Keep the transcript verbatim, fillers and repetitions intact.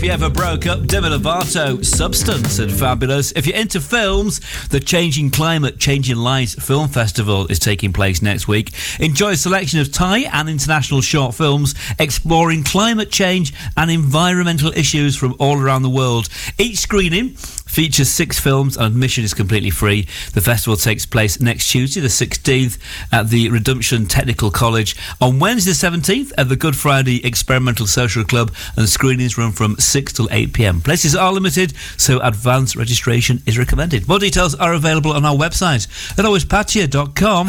If you ever broke up, Demi Lovato, Substance and Fabulous. If you're into films, the Changing Climate, Changing Lives Film Festival is taking place next week. Enjoy a selection of Thai and international short films exploring climate change and environmental issues from all around the world. Each screening features six films and admission is completely free. The festival takes place next Tuesday, the sixteenth, at the Redemption Technical College. On Wednesday the seventeenth at the Good Friday Experimental Social Club, and screenings run from six till eight p.m. Places are limited, so advance registration is recommended. More details are available on our website at always patia dot com.